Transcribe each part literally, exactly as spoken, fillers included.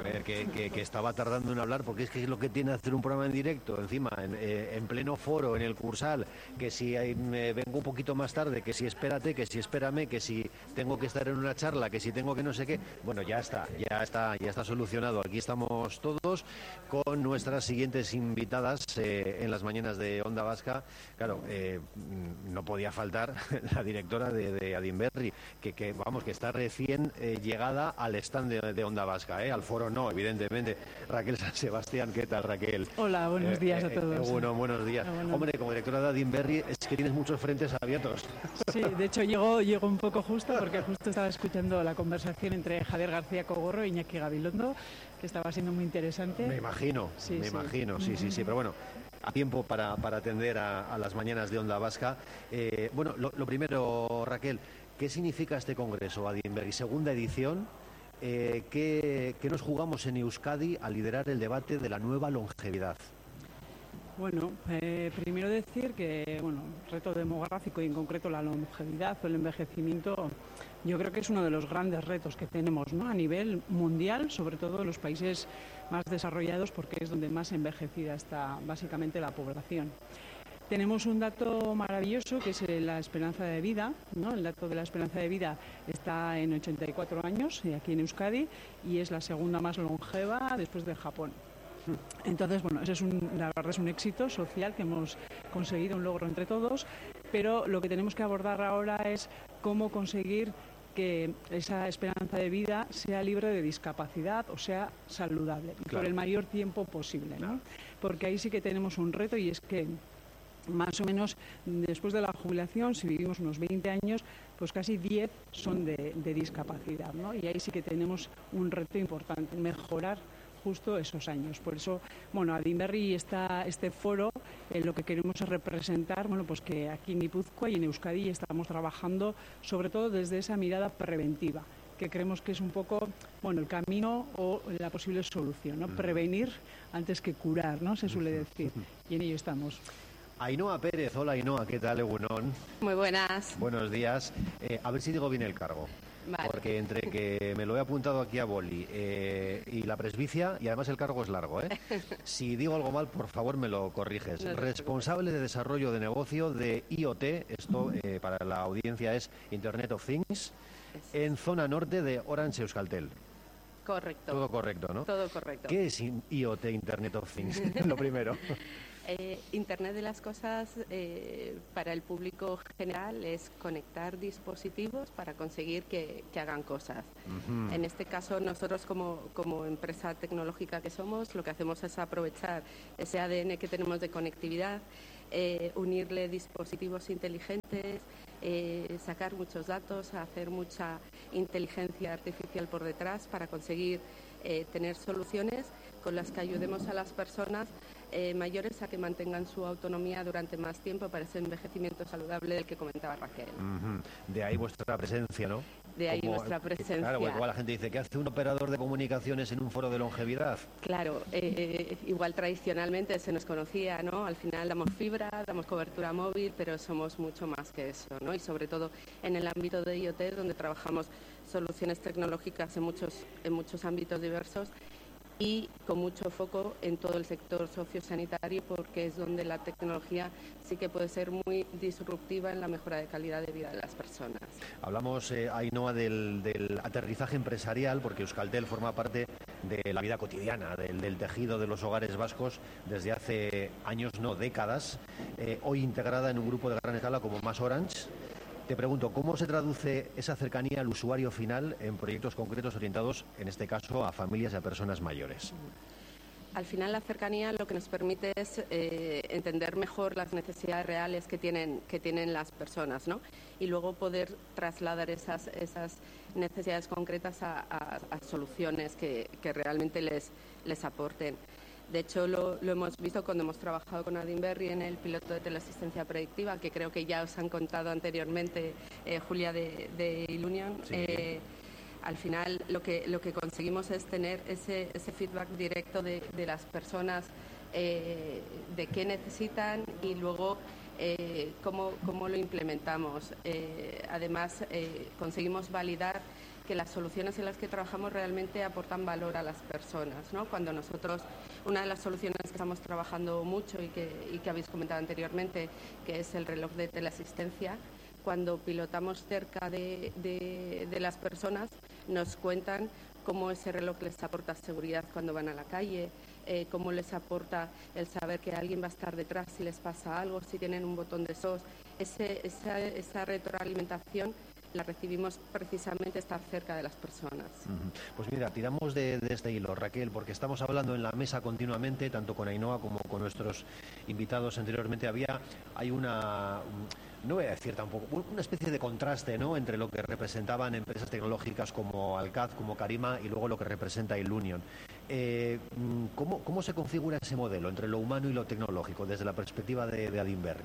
A ver, que, que, que estaba tardando en hablar, porque es que es lo que tiene hacer un programa en directo, encima, en, eh, en pleno foro, en el Cursal, que si eh, me vengo un poquito más tarde, que si espérate, que si espérame, que si tengo que estar en una charla, que si tengo que no sé qué. Bueno, ya está, ya está, ya está solucionado. Aquí estamos todos con nuestras siguientes invitadas eh, en las mañanas de Onda Vasca. Claro, eh, no podía faltar la directora de, de Adinberri, que, que vamos, que está recién eh, llegada al stand de, de Onda Vasca, ¿eh? Al foro no, evidentemente. Raquel San Sebastián, ¿qué tal, Raquel? Hola, buenos días eh, a todos. Eh, bueno, buenos días. Ah, bueno. Hombre, como directora de Adinberri es que tienes muchos frentes abiertos. Sí, de hecho llego, llego un poco justo, porque justo estaba escuchando la conversación entre Javier García Cogorro e Iñaki Gabilondo, que estaba siendo muy interesante. Me imagino, sí, me sí. imagino, sí, sí, sí, pero bueno, a tiempo para, para atender a, a las mañanas de Onda Vasca. Eh, bueno, lo, lo primero, Raquel, ¿qué significa este congreso, Adinberri? Segunda edición, eh, ¿qué, ¿qué nos jugamos en Euskadi a liderar el debate de la nueva longevidad? Bueno, eh, primero decir que, bueno, el reto demográfico y en concreto la longevidad o el envejecimiento, yo creo que es uno de los grandes retos que tenemos, ¿no? A nivel mundial, sobre todo en los países más desarrollados, porque es donde más envejecida está básicamente la población. Tenemos un dato maravilloso que es la esperanza de vida, ¿no? El dato de la esperanza de vida está en ochenta y cuatro años aquí en Euskadi y es la segunda más longeva después de Japón. Entonces, bueno, ese es un, la verdad es un éxito social que hemos conseguido, un logro entre todos, pero lo que tenemos que abordar ahora es cómo conseguir que esa esperanza de vida sea libre de discapacidad o sea saludable, claro, por el mayor tiempo posible, ¿no? Porque ahí sí que tenemos un reto y es que más o menos después de la jubilación, si vivimos unos veinte años, pues casi diez son de, de discapacidad, ¿no? Y ahí sí que tenemos un reto importante, mejorar justo esos años. Por eso, bueno, Adinberri está este foro, eh, lo que queremos es representar, bueno, pues que aquí en Guipúzcoa y en Euskadi estamos trabajando sobre todo desde esa mirada preventiva, que creemos que es un poco, bueno, el camino o la posible solución, ¿no? Prevenir antes que curar, ¿no? Se suele decir. Y en ello estamos. Ainhoa Pérez, hola Ainhoa, ¿qué tal, Egunon? Muy buenas. Buenos días. Eh, a ver si digo bien el cargo. Vale. Porque entre que me lo he apuntado aquí a boli eh, y la presbicia, y además el cargo es largo, ¿eh? Si digo algo mal, por favor me lo corriges. No Responsable de desarrollo de negocio de I O T, esto eh, para la audiencia es Internet of Things, en zona norte de Orange Euskaltel. Correcto. Todo correcto, ¿no? Todo correcto. ¿Qué es I O T, Internet of Things? Lo primero. Eh, Internet de las cosas eh, para el público general es conectar dispositivos para conseguir que, que hagan cosas. Uh-huh. En este caso, nosotros como, como empresa tecnológica que somos, lo que hacemos es aprovechar ese A D N que tenemos de conectividad, eh, unirle dispositivos inteligentes, eh, sacar muchos datos, hacer mucha inteligencia artificial por detrás para conseguir eh, tener soluciones con las que ayudemos a las personas eh, mayores a que mantengan su autonomía durante más tiempo para ese envejecimiento saludable del que comentaba Raquel. Uh-huh. De ahí vuestra presencia, ¿no? De ahí Como, nuestra presencia. Claro, igual la gente dice, ¿qué hace un operador de comunicaciones en un foro de longevidad? Claro, eh, igual tradicionalmente se nos conocía, ¿no? Al final damos fibra, damos cobertura móvil, pero somos mucho más que eso, ¿no? Y sobre todo en el ámbito de I O T, donde trabajamos soluciones tecnológicas en muchos, en muchos ámbitos diversos, y con mucho foco en todo el sector sociosanitario, porque es donde la tecnología sí que puede ser muy disruptiva en la mejora de calidad de vida de las personas. Hablamos, eh, Ainhoa, del, del aterrizaje empresarial, porque Euskaltel forma parte de la vida cotidiana, del, del tejido de los hogares vascos desde hace años, no décadas, eh, hoy integrada en un grupo de gran escala como Más Orange. Te pregunto, ¿cómo se traduce esa cercanía al usuario final en proyectos concretos orientados, en este caso, a familias y a personas mayores? Al final, la cercanía lo que nos permite es eh, entender mejor las necesidades reales que tienen, que tienen las personas, ¿no? Y luego poder trasladar esas, esas necesidades concretas a, a, a soluciones que, que realmente les, les aporten. De hecho, lo, lo hemos visto cuando hemos trabajado con Adinberri en el piloto de teleasistencia predictiva, que creo que ya os han contado anteriormente, eh, Julia de, de Ilunion. Sí. Eh, al final, lo que, lo que conseguimos es tener ese, ese feedback directo de, de las personas, eh, de qué necesitan y luego eh, cómo, cómo lo implementamos. Eh, además, eh, conseguimos validar que las soluciones en las que trabajamos realmente aportan valor a las personas, ¿no? Cuando nosotros, una de las soluciones que estamos trabajando mucho y que, y que habéis comentado anteriormente, que es el reloj de teleasistencia, cuando pilotamos cerca de, de, de las personas, nos cuentan cómo ese reloj les aporta seguridad cuando van a la calle, eh, cómo les aporta el saber que alguien va a estar detrás si les pasa algo, si tienen un botón de S O S. Ese, esa, esa retroalimentación la recibimos precisamente estar cerca de las personas. Pues mira, tiramos de, de este hilo, Raquel, porque estamos hablando en la mesa continuamente, tanto con Ainhoa como con nuestros invitados anteriormente. Había, hay una... no voy a decir tampoco, una especie de contraste, ¿no?, entre lo que representaban empresas tecnológicas como Alcaz, como Carima, y luego lo que representa Ilunion. Eh, ¿cómo, ¿Cómo se configura ese modelo entre lo humano y lo tecnológico desde la perspectiva de, de Adinberri?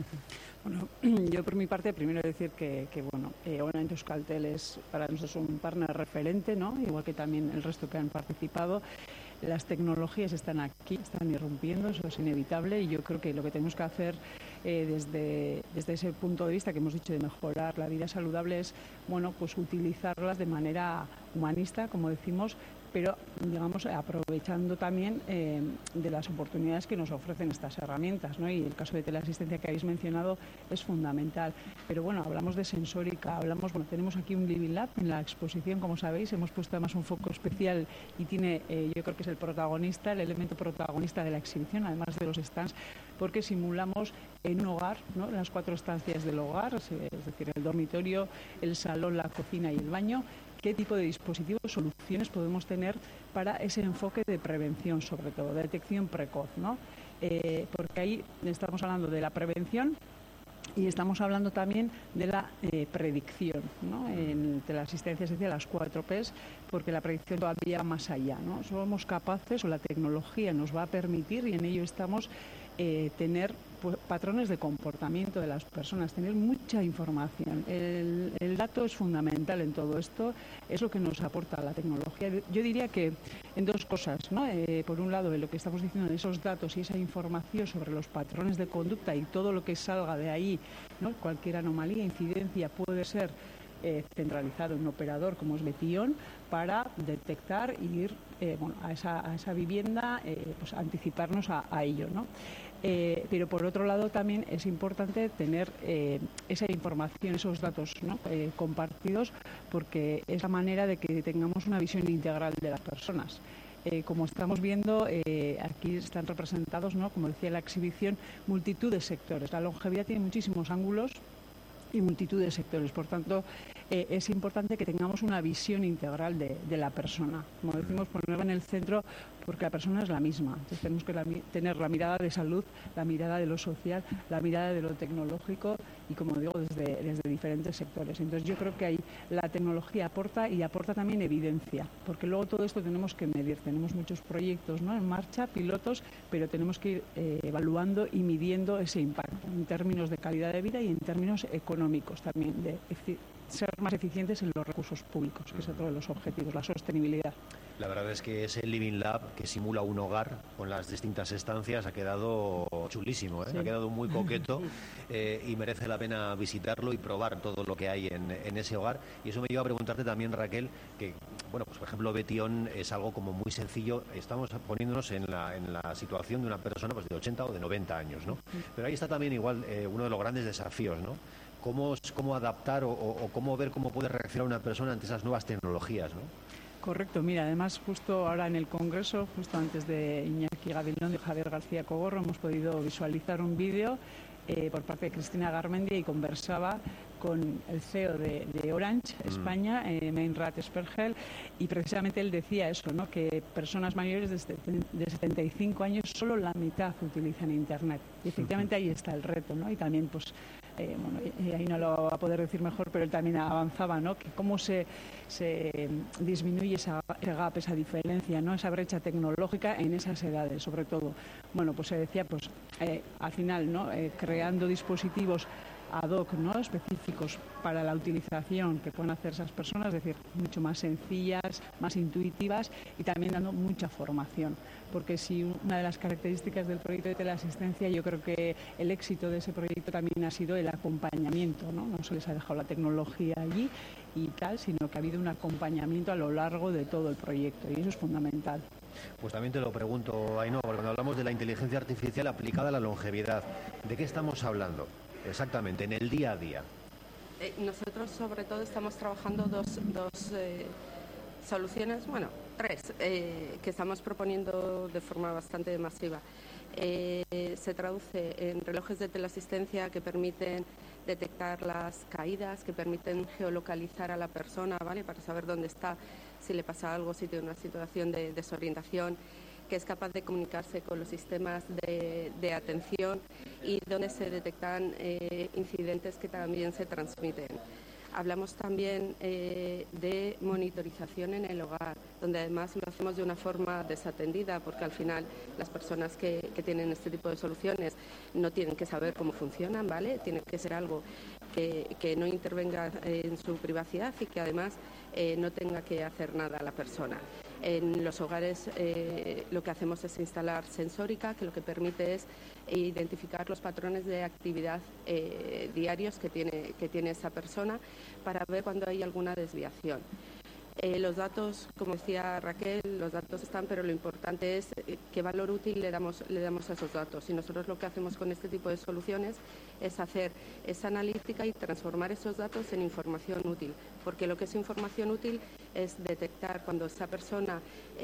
Bueno, yo por mi parte primero decir que, que bueno, eh, Orange Euskaltel es para nosotros un partner referente, ¿no?, igual que también el resto que han participado. Las tecnologías están aquí, están irrumpiendo, eso es inevitable, y yo creo que lo que tenemos que hacer eh, desde, desde ese punto de vista que hemos dicho de mejorar la vida saludable es, bueno, pues utilizarlas de manera humanista, como decimos, pero digamos aprovechando también eh, de las oportunidades que nos ofrecen estas herramientas, ¿no? Y el caso de teleasistencia que habéis mencionado es fundamental. Pero bueno, hablamos de sensórica, hablamos, bueno, tenemos aquí un Living Lab en la exposición, como sabéis, hemos puesto además un foco especial y tiene, eh, yo creo que es el protagonista, el elemento protagonista de la exhibición, además de los stands, porque simulamos en un hogar, ¿no?, en las cuatro estancias del hogar, es decir, el dormitorio, el salón, la cocina y el baño, qué tipo de dispositivos, soluciones podemos tener para ese enfoque de prevención, sobre todo, de detección precoz, ¿no? Eh, porque ahí estamos hablando de la prevención y estamos hablando también de la eh, predicción, ¿no? En, de la asistencia, es decir, las cuatro P's, porque la predicción todavía va más allá, ¿no? Somos capaces, o la tecnología nos va a permitir, y en ello estamos, eh, tener pues, patrones de comportamiento de las personas, tener mucha información. El, el dato es fundamental en todo esto, es lo que nos aporta la tecnología. Yo diría que en dos cosas, ¿no? Eh, por un lado, en lo que estamos diciendo, en esos datos y esa información sobre los patrones de conducta y todo lo que salga de ahí, ¿no? Cualquier anomalía, incidencia puede ser eh, centralizado en un operador como es Betion para detectar y ir eh, bueno, a, esa, a esa vivienda, eh, pues anticiparnos a, a ello, ¿no? Eh, pero por otro lado también es importante tener eh, esa información, esos datos, ¿no?, eh, compartidos, porque es la manera de que tengamos una visión integral de las personas. Eh, como estamos viendo, eh, aquí están representados, ¿no?, como decía la exhibición, multitud de sectores. La longevidad tiene muchísimos ángulos y multitud de sectores. Por tanto, eh, es importante que tengamos una visión integral de, de la persona. Como decimos, ponerla en el centro porque la persona es la misma. Entonces tenemos que la, tener la mirada de salud, la mirada de lo social, la mirada de lo tecnológico y, como digo, desde, desde diferentes sectores. Entonces yo creo que ahí la tecnología aporta y aporta también evidencia, porque luego todo esto tenemos que medir. Tenemos muchos proyectos, ¿no?, en marcha, pilotos, pero tenemos que ir eh, evaluando y midiendo ese impacto en términos de calidad de vida y en términos económicos también, de ser más eficientes en los recursos públicos, que es otro de los objetivos, la sostenibilidad. La verdad es que ese Living Lab que simula un hogar con las distintas estancias ha quedado chulísimo, ¿eh? Sí. Ha quedado muy coqueto eh, y merece la pena visitarlo y probar todo lo que hay en, en ese hogar. Y eso me lleva a preguntarte también, Raquel, que, bueno, pues por ejemplo, Betion es algo como muy sencillo. Estamos poniéndonos en la, en la situación de una persona pues de ochenta o de noventa años, ¿no? Pero ahí está también igual eh, uno de los grandes desafíos, ¿no? Cómo, cómo adaptar o, o cómo ver cómo puede reaccionar una persona ante esas nuevas tecnologías, ¿no? Correcto, mira, además justo ahora en el Congreso, justo antes de Iñaki Gabilondo y Javier García Cogorro, hemos podido visualizar un vídeo eh, por parte de Cristina Garmendia, y conversaba con el C E O de, de Orange mm. España, eh, Meinrad Spergel, y precisamente él decía eso, ¿no?, que personas mayores de, de setenta y cinco años solo la mitad utilizan Internet. Y efectivamente ahí está el reto, ¿no? Y también pues Eh, bueno, eh, ahí no lo va a poder decir mejor, pero él también avanzaba, ¿no?, que cómo se, se disminuye esa, ese gap, esa diferencia, ¿no?, esa brecha tecnológica en esas edades, sobre todo. Bueno, pues se decía, pues eh, al final, ¿no?, eh, creando dispositivos ad hoc, ¿no?, específicos para la utilización que pueden hacer esas personas, es decir, mucho más sencillas, más intuitivas, y también dando mucha formación. Porque si una de las características del proyecto de teleasistencia, yo creo que el éxito de ese proyecto también ha sido el acompañamiento, ¿no? No se les ha dejado la tecnología allí y tal, sino que ha habido un acompañamiento a lo largo de todo el proyecto y eso es fundamental. Pues también te lo pregunto, Ainhoa, porque cuando hablamos de la inteligencia artificial aplicada a la longevidad, ¿de qué estamos hablando exactamente en el día a día? Eh, nosotros sobre todo estamos trabajando dos, dos eh, soluciones, bueno, tres, eh, que estamos proponiendo de forma bastante masiva. Eh, se traduce en relojes de teleasistencia que permiten detectar las caídas, que permiten geolocalizar a la persona, ¿vale?, para saber dónde está, si le pasa algo, si tiene una situación de desorientación, que es capaz de comunicarse con los sistemas de, de atención y donde se detectan eh, incidentes que también se transmiten. Hablamos también eh, de monitorización en el hogar, donde además lo hacemos de una forma desatendida, porque al final las personas que, que tienen este tipo de soluciones no tienen que saber cómo funcionan, ¿vale? Tiene que ser algo que, que no intervenga en su privacidad y que además eh, no tenga que hacer nada a la persona. En los hogares eh, lo que hacemos es instalar sensórica, que lo que permite es identificar los patrones de actividad eh, diarios que tiene, que tiene esa persona para ver cuando hay alguna desviación. Eh, los datos, como decía Raquel, los datos están, pero lo importante es eh, qué valor útil le damos, le damos a esos datos. Y nosotros lo que hacemos con este tipo de soluciones es hacer esa analítica y transformar esos datos en información útil, porque lo que es información útil es detectar cuando esa persona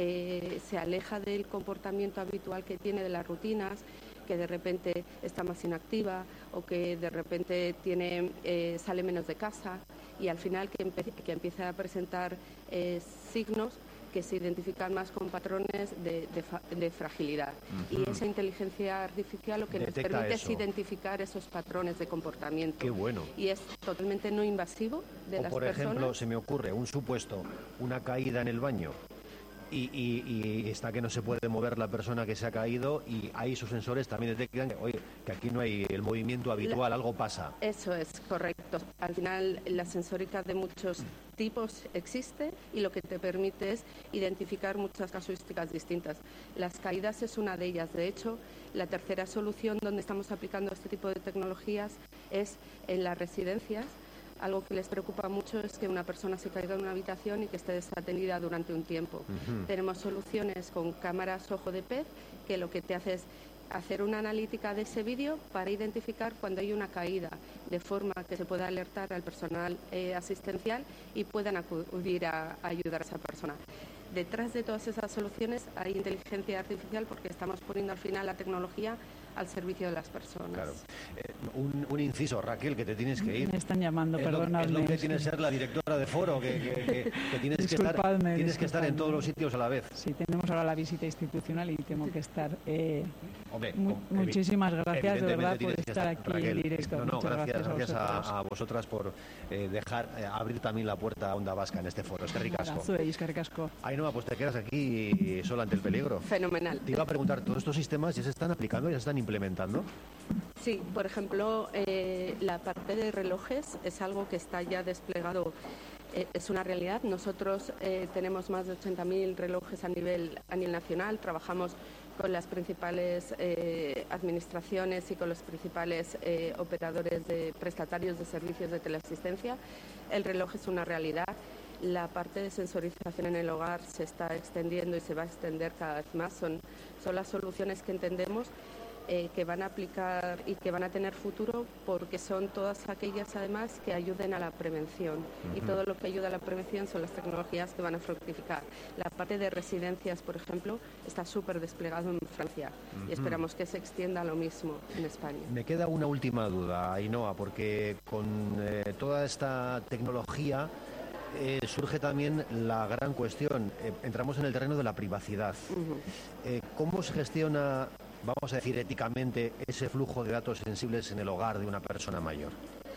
eh, se aleja del comportamiento habitual que tiene, de las rutinas, que de repente está más inactiva o que de repente tiene, eh, sale menos de casa y al final que, empe que empieza a presentar eh, signos que se identifican más con patrones de, de, de fragilidad. Uh-huh. Y esa inteligencia artificial lo que Detecta nos permite eso. es identificar esos patrones de comportamiento. Qué bueno. Y es totalmente no invasivo de o las por personas. Por ejemplo, se me ocurre un supuesto, una caída en el baño. Y, y, y está que no se puede mover la persona que se ha caído y ahí sus sensores también detectan que, oye, que aquí no hay el movimiento habitual, la, algo pasa. Eso es correcto. Al final la sensórica de muchos tipos existe y lo que te permite es identificar muchas casuísticas distintas. Las caídas es una de ellas. De hecho, la tercera solución donde estamos aplicando este tipo de tecnologías es en las residencias. Algo que les preocupa mucho es que una persona se caiga en una habitación y que esté desatendida durante un tiempo. Uh-huh. Tenemos soluciones con cámaras ojo de pez que lo que te hace es hacer una analítica de ese vídeo para identificar cuando hay una caída, de forma que se pueda alertar al personal eh, asistencial y puedan acudir a, a ayudar a esa persona. Detrás de todas esas soluciones hay inteligencia artificial porque estamos poniendo al final la tecnología al servicio de las personas. Claro. Eh, un, un inciso, Raquel, que te tienes que ir. Me están llamando, es perdóname. Es lo que tiene que ser la directora de foro, que, que, que, que tienes, que estar, tienes que estar en todos los sitios a la vez. Sí, tenemos ahora la visita institucional y tengo que estar. Eh, Hombre, mu como, muchísimas gracias, de verdad, por estar, estar aquí Raquel, en directo. No, no, Muchas gracias, gracias a, a, a vosotras por eh, dejar eh, abrir también la puerta a Onda Vasca en este foro. Es que ricasco. Es que ricasco. Ainhoa, pues te quedas aquí sola ante el peligro. Fenomenal. Te iba a preguntar, ¿todos estos sistemas ya se están aplicando, ya se están implementando? Sí, por ejemplo, eh, la parte de relojes es algo que está ya desplegado, eh, es una realidad. Nosotros eh, tenemos más de ochenta mil relojes a nivel, a nivel nacional, trabajamos con las principales eh, administraciones y con los principales eh, operadores de prestatarios de servicios de teleasistencia. El reloj es una realidad. La parte de sensorización en el hogar se está extendiendo y se va a extender cada vez más. Son, son las soluciones que entendemos eh, que van a aplicar y que van a tener futuro porque son todas aquellas además que ayuden a la prevención. Uh-huh. Y todo lo que ayuda a la prevención son las tecnologías que van a fructificar. La parte de residencias, por ejemplo, está súper desplegado en Francia uh-huh. y esperamos que se extienda lo mismo en España. Me queda una última duda, Ainhoa, porque con eh, toda esta tecnología Eh, surge también la gran cuestión. Eh, entramos en el terreno de la privacidad. Uh-huh. eh, ¿Cómo se gestiona, vamos a decir éticamente, ese flujo de datos sensibles en el hogar de una persona mayor?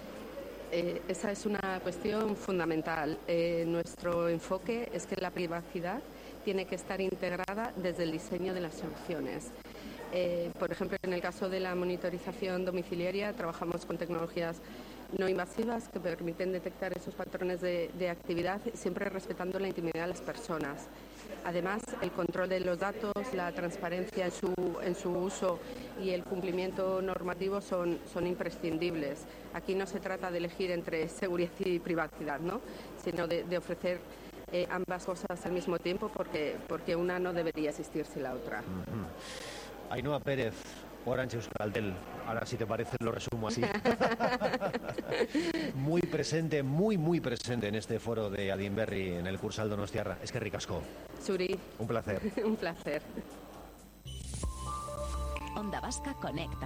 Eh, esa es una cuestión fundamental. Eh, nuestro enfoque es que la privacidad tiene que estar integrada desde el diseño de las soluciones. Eh, por ejemplo, en el caso de la monitorización domiciliaria, trabajamos con tecnologías no invasivas que permiten detectar esos patrones de, de actividad, siempre respetando la intimidad de las personas. Además, el control de los datos, la transparencia en su, en su uso y el cumplimiento normativo son, son imprescindibles. Aquí no se trata de elegir entre seguridad y privacidad, ¿no? Sino de, de ofrecer eh, ambas cosas al mismo tiempo, porque, porque una no debería existir sin la otra. Uh-huh. Ainhoa Pérez, Orange Euskaltel, ahora si te parece lo resumo así. Muy presente, muy muy presente en este foro de Adinberri en el Cursal Donostiarra. Es que ricasco. Suri. Un placer. Un placer. Onda Vasca conecta.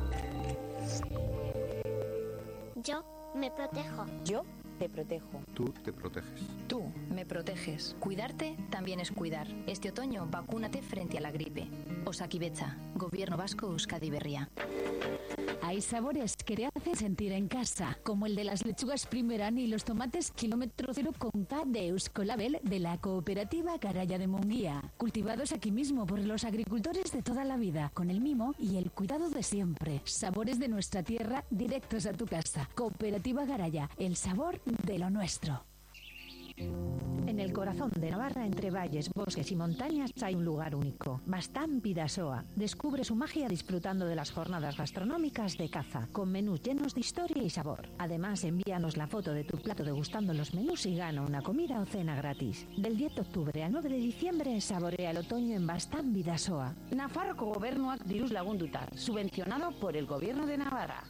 Yo me protejo. Yo te protejo. Tú te proteges. Tú me proteges. Cuidarte también es cuidar. Este otoño vacúnate frente a la gripe. Osakidetza, Gobierno Vasco Euskadi Berria. Hay sabores que te hacen sentir en casa, como el de las lechugas Primeran y los tomates kilómetro cero con K de Euskolabel de la cooperativa Garaya de Munguía, cultivados aquí mismo por los agricultores de toda la vida, con el mimo y el cuidado de siempre. Sabores de nuestra tierra directos a tu casa. Cooperativa Garaya, el sabor de lo nuestro. En el corazón de Navarra, entre valles, bosques y montañas, hay un lugar único, Bastán Bidasoa. Descubre su magia disfrutando de las jornadas gastronómicas de caza, con menús llenos de historia y sabor. Además, envíanos la foto de tu plato degustando los menús y gana una comida o cena gratis. Del diez de octubre al nueve de diciembre, saborea el otoño en Bastán Bidasoa. Nafarroko Gobernuak diruz lagunduta, subvencionado por el Gobierno de Navarra.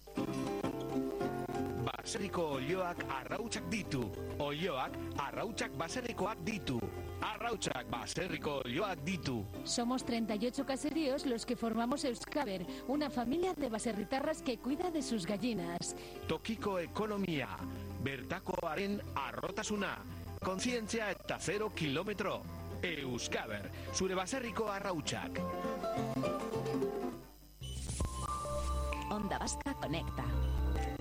Baserriko olioak arrautsak ditu. Olioak arrautsak baserrikoak ditu. Arrautsak baserriko olioak ditu. Somos treinta y ocho caseríos los que formamos Euskaber, una familia de baserritarras que cuida de sus gallinas. Tokiko ekonomia, bertakoaren arrotasuna, kontzientzia eta zero kilometro. Euskaber, zure baserriko arrautsak. Onda Vasca conecta.